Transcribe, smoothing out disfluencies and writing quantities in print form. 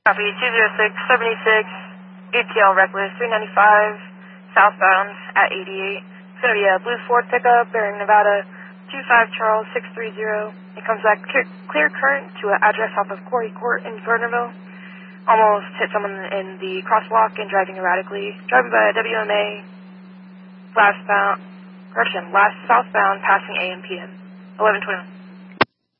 Copy 20676, ATL reckless, 395, southbound at 88. It's going to be a Blue Ford pickup, bearing Nevada 25 Charles 630. It comes back clear current to an address off of Quarry Court in Gardnerville. Almost hit someone in the crosswalk and driving erratically. Driving by a WMA, last southbound, passing AM PM, 1121.